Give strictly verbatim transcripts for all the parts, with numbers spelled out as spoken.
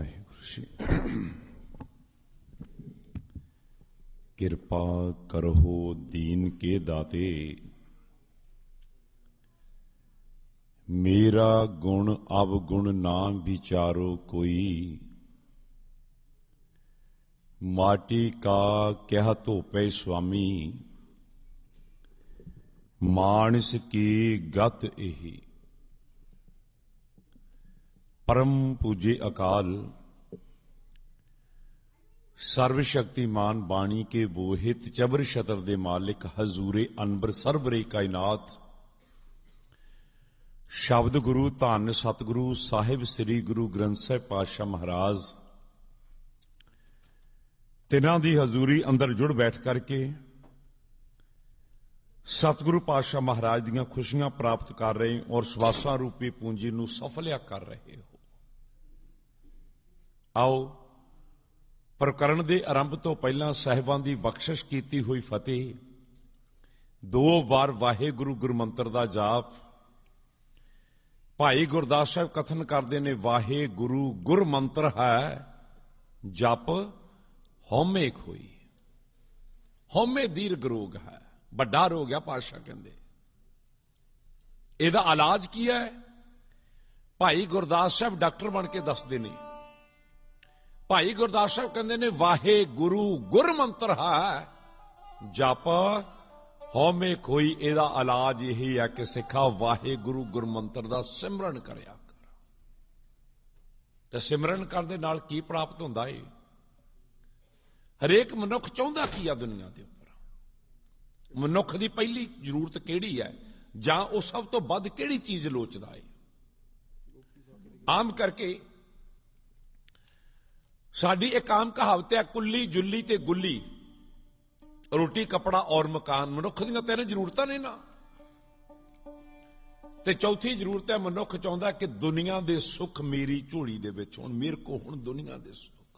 ਵਾਹਿਗੁਰੂ ਜੀ। ਕਿਰਪਾ ਕਰੋ ਦੀਨ ਕੇ ਦਾਤੇ, ਮੇਰਾ ਗੁਣ ਅਵਗੁਣ ਨਾ ਵਿਚਾਰੋ ਕੋਈ। ਮਾਟੀ ਕਾ ਕਹਿ ਧੋਪੇ ਸੁਆਮੀ, ਮਾਨਸ ਕੀ ਗਤ ਇਹੀ। परम पूजे अकाल सर्व शक्तिमान बाणी के बोहित चबर शतर दे मालिक हजूरे अनबर सरबरे कायनात शब्द गुरु धन सतगुरु साहिब श्री गुरु ग्रंथ साहिब पातशाह महाराज तिन्हां दी हजूरी अंदर जुड़ बैठ करके सतगुरु पातशाह महाराज दीयां खुशियां प्राप्त कर रहे और सवासां रूपी पूंजी नूं सफलिया कर रहे हो। आओ प्रकरण के आरंभ तो पहला साहिबां की बख्शिश की हुई फतेह, दो बार वाहेगुरु गुरमंत्र का जाप। भाई गुरदास साहब कथन करते ने, वाहेगुरु गुरमंत्र है जप हौमे खोई। हौमे दीर्घ रोग है, बड़ा रोग है। पातशाह कहते इहदा इलाज की है? भाई गुरदास साहब डॉक्टर बन के दसते ने। भाई गुरदास साहब कहते ने, वाहे गुरु गुर मंत्र है जप हौमे कोई। एदा इलाज यही है कि सिखा वाहे गुरु गुर मंत्र का सिमरन करया कर। ते सिमरन करने दे नाल की प्राप्त होंदा है? हरेक मनुख चाहुंदा की है दुनिया के उपर? मनुख की पहली जरूरत किहड़ी है, जां वो सब तो वध किहड़ी चीज लोचदा है? आम करके साडी एक आम कहावत है, कुल्ली जुल्ली ते गुल्ली, रोटी कपड़ा और मकान। मनुख दी तीन जरूरतां ने ना। ते चौथी जरूरत है, मनुख चाहुंदा कि दुनिया दे सुख मेरी झोली दे विच होण, मेरे को हुण दुनिया दे सुख।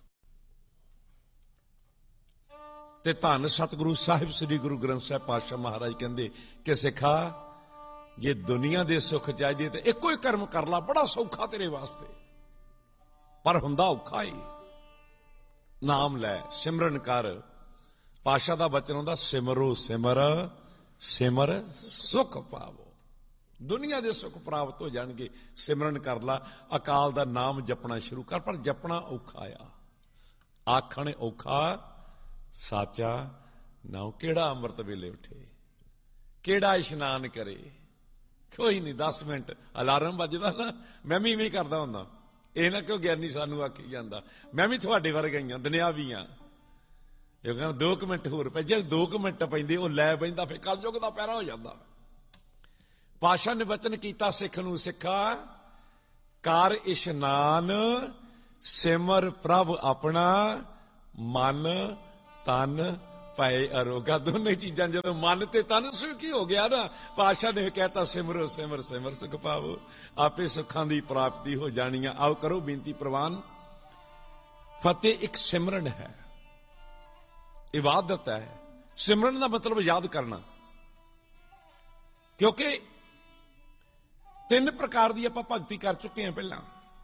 ते धन सतगुरु साहिब श्री गुरु ग्रंथ साहिब पातशाह महाराज कहंदे कि सिखा जे दुनिया दे सुख चाहिए तो इको ही कर्म कर ला, बड़ा सौखा तेरे वास्ते। पर हुंदा औखा ही। नाम लै, सिमरन कर। पातशाह दा वचन हुंदा, सिमरो सिमर सिमर सुख पावो। दुनिया दे सुख प्राप्त हो जाणगे। सिमरन कर ला, अकाल दा नाम जपना शुरू कर। पर जपना औखा आ, आखण औखा साचा नाउ। केड़ा अमृत वेले उठे, केड़ा इशनान करे? कोई नहीं। दस मिनट अलार्म बजदा ना, मैं भी इवें करदा हुंदा। ਇਹ ਨਾ ਕਿਉਂ ਗਿਆਨੀ ਸਾਨੂੰ ਆਖੀ ਜਾਂਦਾ, ਮੈਂ ਵੀ ਤੁਹਾਡੇ ਵਰਗਾ ਹੀ ਹਾਂ, ਦੁਨਿਆਵੀ ਹਾਂ। ਇਹ ਕਹਿੰਦਾ ਦੋ ਕੁ ਮਿੰਟ ਹੋਰ ਪੈ, ਜੇ ਦੋ ਕੁ ਮਿੰਟ ਪੈਂਦੇ ਉਹ ਲੈ ਪੈਂਦਾ, ਫਿਰ ਕਲਯੁਗ ਦਾ ਪੈਰਾ ਹੋ ਜਾਂਦਾ। ਪਾਤਸ਼ਾਹ ਨੇ ਵਚਨ ਕੀਤਾ ਸਿੱਖ ਨੂੰ, ਸਿੱਖਾ ਕਰ ਇਸ਼ਨਾਨ ਸਿਮਰ ਪ੍ਰਭ ਆਪਣਾ, ਮਨ ਤਨ ਭਾਏ ਅਰੋਗਾ। ਦੋਨੇ ਚੀਜ਼ਾਂ ਜਦੋਂ ਮਨ ਤੇ ਤਨ ਸੁਖੀ ਹੋ ਗਿਆ ਨਾ, ਪਾਤਸ਼ਾਹ ਨੇ ਕਹਿਤਾ ਸਿਮਰੋ ਸਿਮਰ ਸਿਮਰ ਸੁਖ ਪਾਵੋ, आपे सुखां दी प्राप्ति हो जानी है। आओ करो बेनती प्रवान। फतेह एक सिमरन है, इबादत है। सिमरन का मतलब याद करना, क्योंकि तीन प्रकार की आपां भगती कर चुके हैं। पहला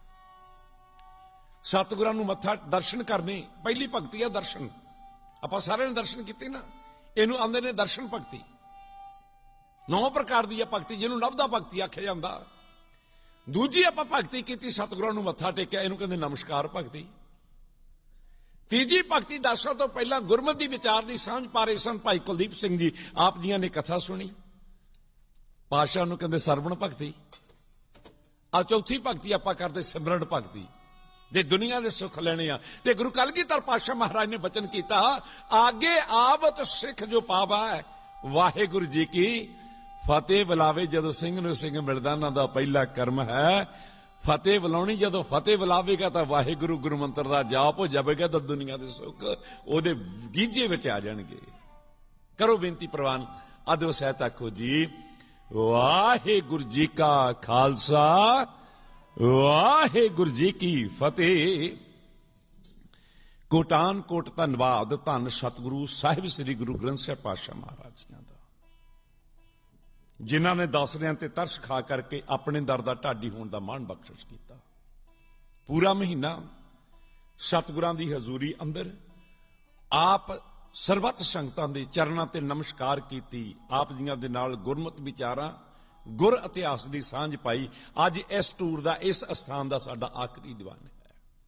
सतगुरां नूं मत्था दर्शन करने, पहली भगती है दर्शन। आपां सारे ने दर्शन कीते ना, इहनूं आंदे ने दर्शन भगती। नौ प्रकार की भगती, जिन्होंने नवदा भगती आख्या जांदा। दूजी आपां भगती की सतगुरां नूं मत्था टेकिया, इहनूं कहंदे नमस्कार भगती। तीजी भगती दर्शन तो पहला गुरमति विचार की सांझ पा रहे सन भाई कुलदीप सिंह जी, आप जी ने कथा सुनी। पातशाह नूं कहंदे सरवण भगती। आ चौथी भगती आपां करदे सिमरन भगती। जे दुनिया के सुख लेने आ ते गुरु कलगीधर पातशाह महाराज ने वचन किया, आगे आवत सिख जो पावा है, वाहेगुरु जी की फतेह बुलावे। जदों सिंह नूं सिंह मिलदा, इन्हां दा पहला कर्म है फतेह बुलाउणी। जदों फतेह बुलावेगा तो वाहेगुरु गुरु मंत्र का जाप हो जाएगा, तो दुनिया के सुख उहदे गीजे विच आ जाणगे। करो बेनती प्रवान। अदो सहित आखो जी, वाहेगुरु जी का खालसा, वाहेगुरु जी की फतेह। कोटान कोट धन्नवाद धन सतगुरु साहिब श्री गुरु ग्रंथ साहिब पातशाह महाराज जी दा, जिन्हां ने दासरियां ते तरस खा करके अपने दर दा ढाडी होण दा मान बख्शिश कीता। पूरा महीना ਸਤਿਗੁਰਾਂ ਦੀ ਹਜ਼ੂਰੀ ਅੰਦਰ ਆਪ ਸਰਬੱਤ ਸੰਗਤਾਂ ਦੇ ਚਰਨਾਂ ਤੇ ਨਮਸਕਾਰ ਕੀਤੀ। ਆਪ ਜੀਆਂ ਦੇ ਨਾਲ ਗੁਰਮਤਿ ਵਿਚਾਰਾਂ ਗੁਰ ਇਤਿਹਾਸ ਦੀ ਸਾਂਝ ਪਾਈ। ਅੱਜ ਇਸ ਟੂਰ ਦਾ ਇਸ ਅਸਥਾਨ ਦਾ ਸਾਡਾ ਆਖਰੀ ਦੀਵਾਨ ਹੈ।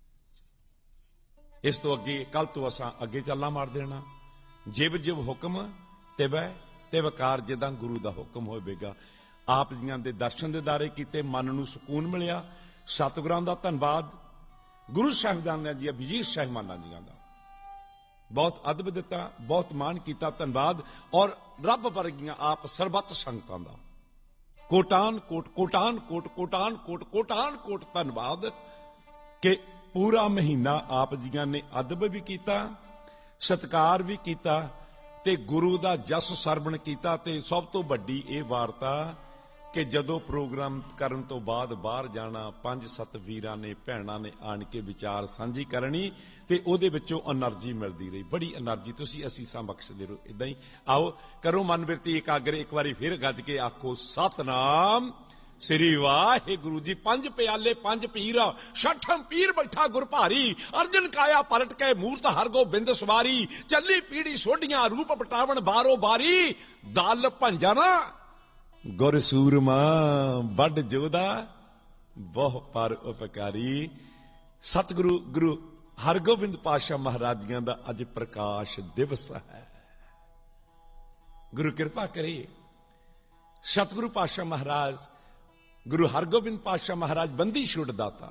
ਇਸ ਤੋਂ ਅੱਗੇ ਕੱਲ ਤੋਂ ਅਸਾਂ ਅੱਗੇ ਚੱਲਾਂ ਮਾਰ ਦੇਣਾ। ਜਿਵ ਜਿਵ ਹੁਕਮ ਤਿਵੈ ਤਿਵ ਕਾਰ, ਜਿੱਦਾਂ ਗੁਰੂ ਦਾ ਹੁਕਮ ਹੋਵੇਗਾ। ਆਪ ਜੀਆਂ ਦੇ ਦਰਸ਼ਨ ਦਿਦਾਰੇ ਕੀਤੇ, ਮਨ ਨੂੰ ਸਕੂਨ ਮਿਲਿਆ। ਸਤਿਗੁਰਾਂ ਦਾ ਧੰਨਵਾਦ, ਗੁਰੂ ਸਾਹਿਬਾਨਾਂ ਦੀਆਂ ਵਿਜੀਤ ਸਾਹਿਬਾਨਾਂ ਜੀਆਂ ਦਾ ਬਹੁਤ ਅਦਬ ਦਿੱਤਾ, ਬਹੁਤ ਮਾਣ ਕੀਤਾ, ਧੰਨਵਾਦ। ਔਰ ਰੱਬ ਵਰਗੀਆਂ ਆਪ ਸਰਬੱਤ ਸੰਗਤਾਂ ਦਾ ਕੋਟਾਨ ਕੋਟ ਕੋਟਾਨ ਕੋਟ ਕੋਟਾਨ ਕੋਟ ਕੋਟਾਨ ਕੋਟ ਧੰਨਵਾਦ ਕਿ ਪੂਰਾ ਮਹੀਨਾ ਆਪ ਜੀਆਂ ਨੇ ਅਦਬ ਵੀ ਕੀਤਾ, ਸਤਿਕਾਰ ਵੀ ਕੀਤਾ ਤੇ ਗੁਰੂ ਦਾ ਜਸ ਸਰਵਣ ਕੀਤਾ। ਤੇ ਸਭ ਤੋਂ ਵੱਡੀ ਇਹ ਵਾਰਤਾ ਕਿ ਜਦੋਂ ਪ੍ਰੋਗਰਾਮ ਕਰਨ ਤੋਂ ਬਾਅਦ ਬਾਹਰ ਜਾਣਾ, ਪੰਜ ਸੱਤ ਵੀਰਾਂ ਨੇ ਭੈਣਾਂ ਨੇ ਆਣ ਕੇ ਵਿਚਾਰ ਸਾਂਝੀ ਕਰਨੀ ਤੇ ਉਹਦੇ ਵਿੱਚੋਂ એનર્ਜੀ ਮਿਲਦੀ ਰਹੀ, ਬੜੀ એનર્ਜੀ। ਤੁਸੀਂ ਅਸੀਸਾਂ ਬਖਸ਼ਦੇ ਰਹੋ। ਇਦਾਂ ਹੀ ਆਓ ਕਰੋ ਮਨ ਬਿਰਤੀ ਇਕਾਗਰ, ਇੱਕ ਵਾਰੀ ਫਿਰ ਗੱਜ ਕੇ ਆਖੋ ਸਤਨਾਮ ਸ੍ਰੀ ਵਾਹਿਗੁਰੂ ਜੀ। ਪੰਜ ਪਿਆਲੇ ਪੰਜ ਪੀਰ, ਛਠਮ ਪੀਰ ਬੈਠਾ ਗੁਰ ਭਾਰੀ, ਅਰਜਨ ਕਾਇਆ ਪਲਟ ਕੇ ਮੂਰਤ ਹਰ ਗੋਬਿੰਦ ਸਵਾਰੀ, ਚੱਲੀ ਪੀੜੀ ਸੋਢੀਆਂ ਰੂਪ ਪਟਾਵਣ ਬਾਰੋ ਬਾਰੀ, ਦਲ ਭੰਜਨ ਗੁਰ ਸੂਰਮਾ ਵੱਡ ਜੋਧਾ ਬਹੁ ਪਰ ਉਪਕਾਰੀ। ਸਤਿਗੁਰੂ ਗੁਰੂ ਹਰਗੋਬਿੰਦ ਪਾਤਸ਼ਾਹ ਮਹਾਰਾਜੀਆਂ ਦਾ ਅੱਜ ਪ੍ਰਕਾਸ਼ ਦਿਵਸ ਹੈ। ਗੁਰੂ ਕਿਰਪਾ ਕਰੇ। ਸਤਿਗੁਰੂ ਪਾਤਸ਼ਾਹ ਮਹਾਰਾਜ ਗੁਰੂ ਹਰਗੋਬਿੰਦ ਪਾਤਸ਼ਾਹ ਮਹਾਰਾਜ ਬੰਦੀ ਛੁੱਟ ਦਾਤਾ,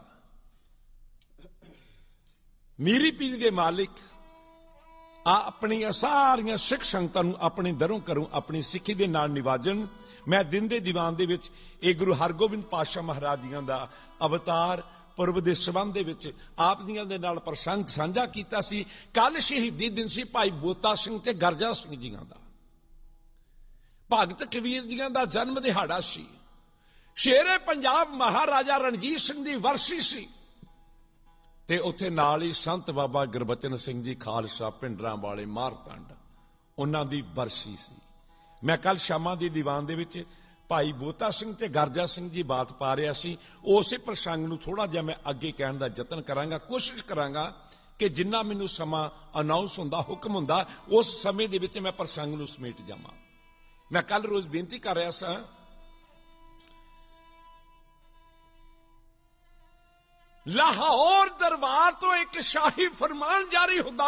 ਮੀਰੀ ਪੀਰੀ ਦੇ ਮਾਲਿਕ, ਆ ਆਪਣੀਆਂ ਸਾਰੀਆਂ ਸਿੱਖ ਸੰਗਤਾਂ ਨੂੰ ਆਪਣੇ ਦਰੋਂ ਘਰੋਂ ਆਪਣੀ ਸਿੱਖੀ ਦੇ ਨਾਲ ਨਿਵਾਜਣ। ਮੈਂ ਦਿਨ ਦੇ ਦੀਵਾਨ ਦੇ ਵਿੱਚ ਇਹ ਗੁਰੂ ਹਰਗੋਬਿੰਦ ਪਾਤਸ਼ਾਹ ਮਹਾਰਾਜ ਜੀਆਂ ਦਾ ਅਵਤਾਰ ਪੁਰਬ ਦੇ ਸੰਬੰਧ ਦੇ ਵਿੱਚ ਆਪ ਜੀਆਂ ਦੇ ਨਾਲ ਪ੍ਰਸੰਗ ਸਾਂਝਾ ਕੀਤਾ ਸੀ। ਕੱਲ ਸ਼ਹੀਦੀ ਦਿਨ ਸੀ ਭਾਈ ਬੋਤਾ ਸਿੰਘ ਤੇ ਗਰਜਾ ਸਿੰਘ ਜੀਆਂ ਦਾ, ਭਗਤ ਕਬੀਰ ਜੀਆਂ ਦਾ ਜਨਮ ਦਿਹਾੜਾ ਸੀ। ਸ਼ੇਰੇ ਪੰਜਾਬ ਮਹਾਰਾਜਾ ਰਣਜੀਤ ਸਿੰਘ ਦੀ ਵਰਸੀ ਸੀ ਤੇ ਉੱਥੇ ਨਾਲ ਹੀ ਸੰਤ ਬਾਬਾ ਗੁਰਬਚਨ ਸਿੰਘ ਜੀ ਖਾਲਸਾ ਪਿੰਡਰਾਂ ਵਾਲੇ ਮਾਰਤੰਡ, ਉਹਨਾਂ ਦੀ ਵਰਸੀ ਸੀ। ਮੈਂ ਕੱਲ ਸ਼ਾਮਾਂ ਦੀ ਦੀਵਾਨ ਦੇ ਵਿੱਚ ਭਾਈ ਬੋਤਾ ਸਿੰਘ ਤੇ ਗਰਜਾ ਸਿੰਘ ਜੀ ਬਾਤ ਪਾ ਰਿਹਾ ਸੀ। ਉਸੇ ਪ੍ਰਸੰਗ ਨੂੰ ਥੋੜਾ ਜਿਹਾ ਮੈਂ ਅੱਗੇ ਕਹਿਣ ਦਾ ਯਤਨ ਕਰਾਂਗਾ, ਕੋਸ਼ਿਸ਼ ਕਰਾਂਗਾ ਕਿ ਜਿੰਨਾ ਮੈਨੂੰ ਸਮਾਂ ਅਨਾਉਂਸ ਹੁੰਦਾ, ਹੁਕਮ ਹੁੰਦਾ, ਉਸ ਸਮੇਂ ਦੇ ਵਿੱਚ ਮੈਂ ਪ੍ਰਸੰਗ ਨੂੰ ਸਮੇਟ ਜਾਵਾਂ। ਮੈਂ ਕੱਲ ਰੋਜ਼ ਬੇਨਤੀ ਕਰ ਰਿਹਾ ਸਾਂ, ਲਾਹੌਰ ਦਰਬਾਰ ਤੋਂ ਇੱਕ ਸ਼ਾਹੀ ਫਰਮਾਨ ਜਾਰੀ ਹੁੰਦਾ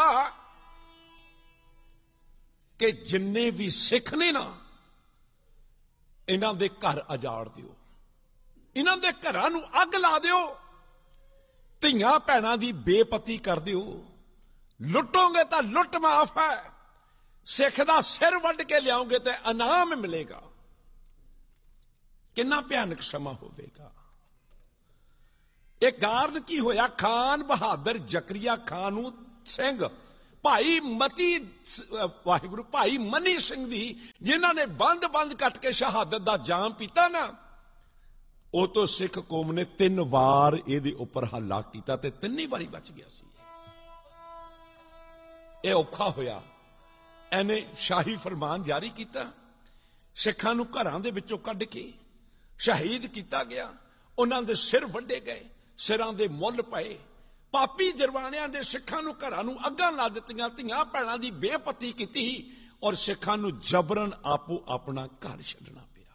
ਕਿ ਜਿੰਨੇ ਵੀ ਸਿੱਖ ਨੇ ਨਾ, ਇਹਨਾਂ ਦੇ ਘਰ ਉਜਾੜ ਦਿਓ, ਇਹਨਾਂ ਦੇ ਘਰਾਂ ਨੂੰ ਅੱਗ ਲਾ ਦਿਓ, ਧੀਆਂ ਭੈਣਾਂ ਦੀ ਬੇਪਤੀ ਕਰ ਦਿਓ। ਲੁੱਟੋਗੇ ਤਾਂ ਲੁੱਟ ਮਾਫ ਹੈ, ਸਿੱਖ ਦਾ ਸਿਰ ਵੱਢ ਕੇ ਲਿਆਓਗੇ ਤੇ ਇਨਾਮ ਮਿਲੇਗਾ। ਕਿੰਨਾ ਭਿਆਨਕ ਸਮਾਂ ਹੋਵੇਗਾ। ਇਹ ਕਾਰਨ ਕੀ ਹੋਇਆ? ਖਾਨ ਬਹਾਦਰ ਜ਼ਕਰੀਆ ਖਾਨ ਨੂੰ ਸਿੰਘ ਭਾਈ ਮਤੀ ਵਾਹਿਗੁਰੂ ਭਾਈ ਮਨੀ ਸਿੰਘ ਦੀ, ਜਿਨ੍ਹਾਂ ਨੇ ਬੰਦ ਬੰਦ ਕੱਟ ਕੇ ਸ਼ਹਾਦਤ ਦਾ ਜਾਮ ਪੀਤਾ ਨਾ, ਉਹ ਤੋਂ ਸਿੱਖ ਕੌਮ ਨੇ ਤਿੰਨ ਵਾਰ ਇਹਦੇ ਉੱਪਰ ਹਮਲਾ ਕੀਤਾ ਤੇ ਤਿੰਨੀ ਵਾਰੀ ਬਚ ਗਿਆ ਸੀ। ਇਹ ਔਖਾ ਹੋਇਆ। ਇਹਨੇ ਸ਼ਾਹੀ ਫਰਮਾਨ ਜਾਰੀ ਕੀਤਾ, ਸਿੱਖਾਂ ਨੂੰ ਘਰਾਂ ਦੇ ਵਿੱਚੋਂ ਕੱਢ ਕੇ ਸ਼ਹੀਦ ਕੀਤਾ ਗਿਆ, ਉਹਨਾਂ ਦੇ ਸਿਰ ਵੱਢੇ ਗਏ, ਸਿਰਾਂ ਦੇ ਮੁੱਲ ਪਏ। ਪਾਪੀ ਜਰਵਾਣਿਆਂ ਦੇ ਸਿੱਖਾਂ ਨੂੰ ਘਰਾਂ ਨੂੰ ਅੱਗਾਂ ਲਾ ਦਿੱਤੀਆਂ, ਧੀਆਂ ਭੈਣਾਂ ਦੀ ਬੇਪਤੀ ਕੀਤੀ ਔਰ ਸਿੱਖਾਂ ਨੂੰ ਜਬਰਨ ਆਪੋ ਆਪਣਾ ਘਰ ਛੱਡਣਾ ਪਿਆ।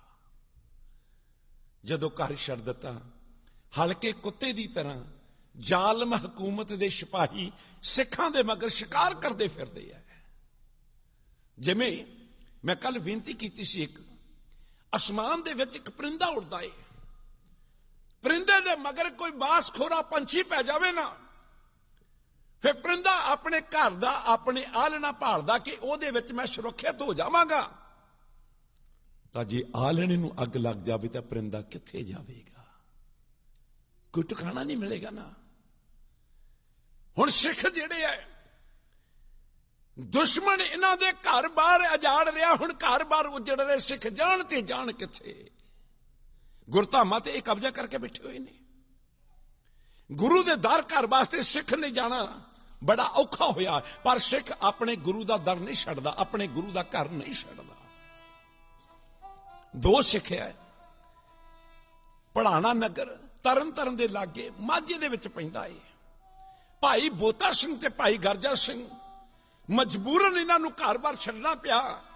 ਜਦੋਂ ਘਰ ਛੱਡ ਦਿੱਤਾ, ਹਲਕੇ ਕੁੱਤੇ ਦੀ ਤਰ੍ਹਾਂ ਜ਼ਾਲਮ ਹਕੂਮਤ ਦੇ ਸਿਪਾਹੀ ਸਿੱਖਾਂ ਦੇ ਮਗਰ ਸ਼ਿਕਾਰ ਕਰਦੇ ਫਿਰਦੇ ਆ। ਜਿਵੇਂ ਮੈਂ ਕੱਲ ਬੇਨਤੀ ਕੀਤੀ ਸੀ, ਇੱਕ ਅਸਮਾਨ ਦੇ ਵਿੱਚ ਇੱਕ ਪਰਿੰਦਾ ਉੱਡਦਾ ਏ, ਪਰਿੰਦੇ ਦੇ ਮਗਰ ਕੋਈ ਬਾਸਖੋਰਾ ਪੰਛੀ ਪੈ ਜਾਵੇ ਨਾ, ਫਿਰ ਪਰਿੰਦਾ ਆਪਣੇ ਘਰ ਦਾ ਆਪਣੇ ਆਲਣਾ ਭਾਲਦਾ ਕਿ ਉਹਦੇ ਵਿੱਚ ਮੈਂ ਸੁਰੱਖਿਅਤ ਹੋ ਜਾਵਾਂਗਾ। ਤਾਂ ਜੇ ਆਲਣੇ ਨੂੰ ਅੱਗ ਲੱਗ ਜਾਵੇ ਤਾਂ ਪਰਿੰਦਾ ਕਿੱਥੇ ਜਾਵੇਗਾ? ਕੋਈ ਟਿਕਾਣਾ ਨਹੀਂ ਮਿਲੇਗਾ ਨਾ। ਹੁਣ ਸਿੱਖ ਜਿਹੜੇ ਆ, ਦੁਸ਼ਮਣ ਇਹਨਾਂ ਦੇ ਘਰ ਬਾਹਰ ਉਜਾੜ ਰਿਹਾ, ਹੁਣ ਘਰ ਬਾਹਰ ਉਜੜ ਰਹੇ, ਸਿੱਖ ਜਾਣ ਤੇ ਜਾਣ ਕਿੱਥੇ? ਗੁਰਧਾਮਾਂ ਤੇ ਇਹ ਕਬਜ਼ਾ ਕਰਕੇ ਬੈਠੇ ਹੋਏ ਨੇ। ਗੁਰੂ ਦੇ ਦਰ ਘਰ ਵਾਸਤੇ ਸਿੱਖ ਨੇ ਜਾਣਾ ਬੜਾ ਔਖਾ ਹੋਇਆ, ਪਰ ਸਿੱਖ ਆਪਣੇ ਗੁਰੂ ਦਾ ਦਰ ਨਹੀਂ ਛੱਡਦਾ, ਆਪਣੇ ਗੁਰੂ ਦਾ ਘਰ ਨਹੀਂ ਛੱਡਦਾ। ਦੋ ਸਿੱਖਿਆ, ਪੜਾਣਾ ਨਗਰ ਤਰਨ ਤਾਰਨ ਦੇ ਲਾਗੇ ਮਾਝੇ ਦੇ ਵਿੱਚ ਪੈਂਦਾ ਏ। ਭਾਈ ਬੋਤਾ ਸਿੰਘ ਤੇ ਭਾਈ ਗਰਜਾ ਸਿੰਘ ਮਜਬੂਰਨ ਇਹਨਾਂ ਨੂੰ ਘਰ-ਬਾਰ ਛੱਡਣਾ ਪਿਆ।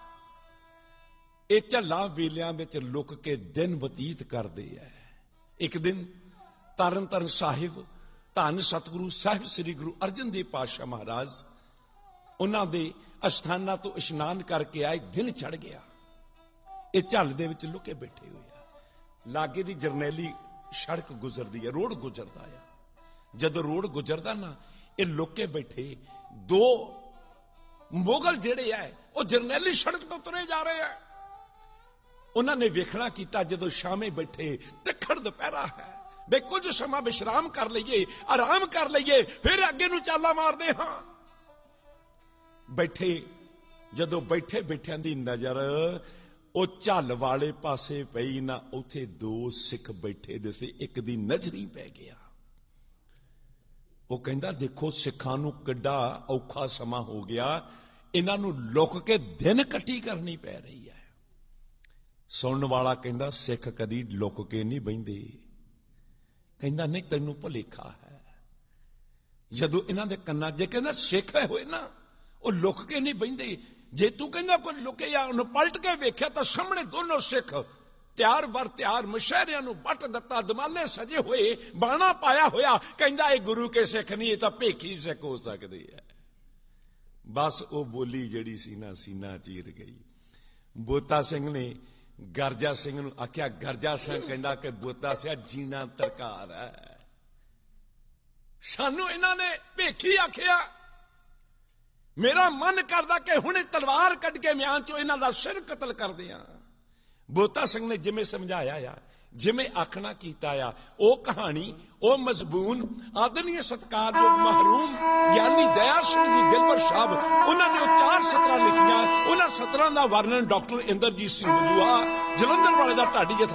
ਇਹ ਝੱਲਾਂ ਵੇਲਿਆਂ ਵਿੱਚ ਲੁਕ ਕੇ ਦਿਨ ਬਤੀਤ ਕਰਦੇ ਐ। ਇੱਕ ਦਿਨ ਤਰਨ ਤਾਰਨ ਸਾਹਿਬ ਧੰਨ ਸਤਿਗੁਰੂ ਸਾਹਿਬ ਸ੍ਰੀ ਗੁਰੂ ਅਰਜਨ ਦੇਵ ਪਾਤਸ਼ਾਹ ਮਹਾਰਾਜ ਉਹਨਾਂ ਦੇ ਅਸਥਾਨਾਂ ਤੋਂ ਇਸ਼ਨਾਨ ਕਰਕੇ ਆਏ। ਦਿਨ ਚੜ ਗਿਆ। ਇਹ ਝੱਲ ਦੇ ਵਿੱਚ ਲੁਕੇ ਬੈਠੇ ਹੋਏ ਆ। ਲਾਗੇ ਦੀ ਜਰਨੈਲੀ ਸੜਕ ਗੁਜ਼ਰਦੀ ਹੈ, ਰੋਡ ਗੁਜ਼ਰਦਾ ਆ। ਜਦੋਂ ਰੋਡ ਗੁਜ਼ਰਦਾ ਨਾ, ਇਹ ਲੁਕੇ ਬੈਠੇ ਦੋ ਮੁਗਲ ਜਿਹੜੇ ਆ ਉਹ ਜਰਨੈਲੀ ਸੜਕ ਤੋਂ ਤੁਰੇ ਜਾ ਰਹੇ ਆ। ਉਹਨਾਂ ਨੇ ਵੇਖਣਾ ਕੀਤਾ ਜਦੋਂ ਸ਼ਾਮੇ ਬੈਠੇ ਤਿੱਖੜ ਦੁਪਹਿਰਾ ਹੈ, ਵੇ ਕੁਝ ਸਮਾਂ ਵਿਸ਼ਰਾਮ ਕਰ ਲਈਏ, ਆਰਾਮ ਕਰ ਲਈਏ, ਫਿਰ ਅੱਗੇ ਨੂੰ ਚਾਲਾਂ ਮਾਰਦੇ ਹਾਂ। ਬੈਠੇ ਜਦੋਂ ਬੈਠੇ ਬੈਠਿਆਂ ਦੀ ਨਜ਼ਰ ਉਹ ਝੱਲ ਵਾਲੇ ਪਾਸੇ ਪਈ ਨਾ, ਉੱਥੇ ਦੋ ਸਿੱਖ ਬੈਠੇ ਦਿਸੇ। ਇੱਕ ਦੀ ਨਜ਼ਰੀ ਪੈ ਗਿਆ। ਉਹ ਕਹਿੰਦਾ ਦੇਖੋ ਸਿੱਖਾਂ ਨੂੰ ਕਿੱਡਾ ਔਖਾ ਸਮਾਂ ਹੋ ਗਿਆ, ਇਹਨਾਂ ਨੂੰ ਲੁਕ ਕੇ ਦਿਨ ਕੱਟੀ ਕਰਨੀ ਪੈ ਰਹੀ ਹੈ। ਸੁਣਨ ਵਾਲਾ ਕਹਿੰਦਾ ਸਿੱਖ ਕਦੀ ਲੁਕ ਕੇ ਨਹੀਂ ਬਹਿੰਦੇ। ਕਹਿੰਦਾ ਨਹੀਂ, ਤੈਨੂੰ ਭੁਲੇਖਾ ਹੈ। ਜਦੋਂ ਇਹਨਾਂ ਦੇ ਕੰਨਾਂ ਜੇ ਕਹਿੰਦਾ ਸਿੱਖ ਹੋਏ ਨਾ ਉਹ ਲੁਕ ਕੇ ਨਹੀਂ ਬਹਿੰਦੇ। ਜੇ ਤੂੰ ਕਹਿੰਦਾ ਕੋਈ ਲੁਕੇ ਜਾਂ ਉਹਨੂੰ ਪਲਟ ਕੇ ਵੇਖਿਆ ਤਾਂ ਸਾਹਮਣੇ ਦੋਨੋਂ ਸਿੱਖ ਤਿਆਰ ਬਰ ਤਿਆਰ ਮੁਸ਼ਹਿਰਿਆਂ ਨੂੰ ਵੱਟ ਦਿੱਤਾ, ਦਮਾਲੇ ਸਜੇ ਹੋਏ, ਬਾਣਾ ਪਾਇਆ ਹੋਇਆ। ਕਹਿੰਦਾ ਇਹ ਗੁਰੂ ਕੇ ਸਿੱਖ ਨਹੀਂ, ਇਹ ਤਾਂ ਭੇਖੀ ਸਿੱਖ ਹੋ ਸਕਦੇ ਹੈ। ਬਸ ਉਹ ਬੋਲੀ ਜਿਹੜੀ ਸੀ ਨਾ ਸੀਨਾ ਚੀਰ ਗਈ। ਬੋਤਾ ਸਿੰਘ ਨੇ ਗਰਜਾ ਸਿੰਘ ਨੂੰ ਆਖਿਆ, ਗਰਜਾ ਸਿੰਘ ਕਹਿੰਦਾ ਕਿ ਬੋਤਾ ਸਿਆ ਜੀਣਾ ਤਰਕਾਰ ਹੈ, ਸਾਨੂੰ ਇਹਨਾਂ ਨੇ ਭੇਖੀ ਆਖਿਆ। ਮੇਰਾ ਮਨ ਕਰਦਾ ਕਿ ਹੁਣੇ ਤਲਵਾਰ ਕੱਢ ਕੇ ਮਿਆਨ ਚੋਂ ਇਹਨਾਂ ਦਾ ਸਿਰ ਕਤਲ ਕਰਦੇ ਆ। ਬੋਤਾ ਸਿੰਘ ਨੇ ਜਿਵੇਂ ਸਮਝਾਇਆ ਆ, ਜਿਵੇਂ ਆਖਣਾ ਕੀਤਾ ਆ, ਉਹ ਕਹਾਣੀ, ਉਹ ਮਜ਼ਬੂਨ ਆਦਰਨੀय ਸਤਿਕਾਰਯੋਗ ਮਹਿਰੂਮ ਗਿਆਨੀ ਦਇਆ ਸਿੰਘ ਜੀ ਦਿਲਬਰ ਸਾਹਿਬ, ਉਹਨਾਂ ਨੇ ਉਹ ਚਾਰ ਸਤਰਾਂ ਲਿਖੀਆਂ। ਉਹਨਾਂ ਸਤਰਾਂ ਦਾ ਵਰਣਨ ਡਾਕਟਰ ਇੰਦਰਜੀਤ ਸਿੰਘ ਮਜੂਆ ਜਲੰਧਰ ਵਾਲੇ ਦਾ ਢਾਡੀ ਜਥਾ